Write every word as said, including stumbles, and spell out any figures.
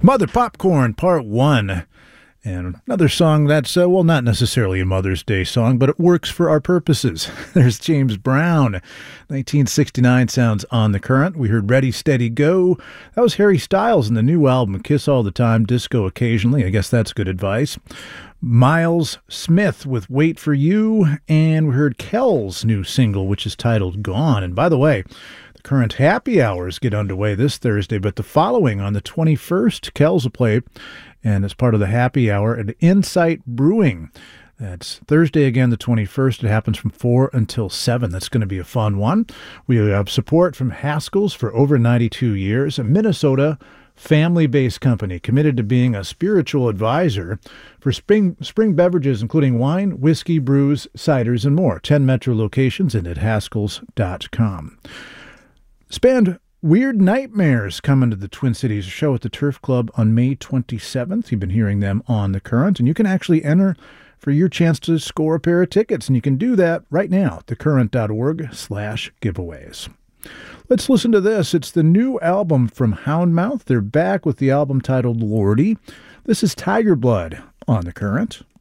Mother Popcorn, Part one. And another song that's, uh, well, not necessarily a Mother's Day song, but it works for our purposes. There's James Brown. nineteen sixty-nine sounds On the Current. We heard Ready, Steady, Go. That was Harry Styles in the new album, Kiss All the Time, Disco Occasionally. I guess that's good advice. Miles Smith with Wait for You. And we heard Kell's new single, which is titled Gone. And by the way, the Current Happy Hours get underway this Thursday, but the following on the twenty-first, Kell's will play, and as part of the happy hour at Insight Brewing. That's Thursday again, the twenty-first. It happens from four until seven. That's going to be a fun one. We have support from Haskell's for over ninety-two years, a Minnesota family-based company committed to being a spiritual advisor for spring spring beverages, including wine, whiskey, brews, ciders, and more. ten Metro locations and at haskells dot com. Spanned Weird Nightmares coming to the Twin Cities show at the Turf Club on May twenty-seventh. You've been hearing them on The Current, and you can actually enter for your chance to score a pair of tickets, and you can do that right now at thecurrent.org slash giveaways. Let's listen to this. It's the new album from Houndmouth. They're back with the album titled Lordy. This is Tiger Blood on The Current.